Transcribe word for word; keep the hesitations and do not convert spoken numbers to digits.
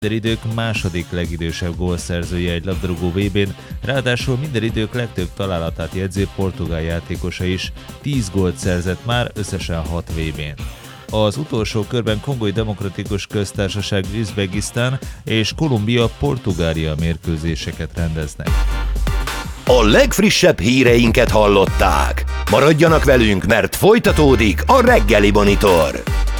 Minden idők második legidősebb gólszerzője egy labdarúgó vé bén, ráadásul minden idők legtöbb találatát jegyző portugál játékosa is, tíz gólt szerzett már összesen hat vé bén. Az utolsó körben Kongói Demokratikus Köztársaság, Üzbegisztán és Kolumbia Portugália mérkőzéseket rendeznek. A legfrissebb híreinket hallották. Maradjanak velünk, mert folytatódik a Reggeli Monitor.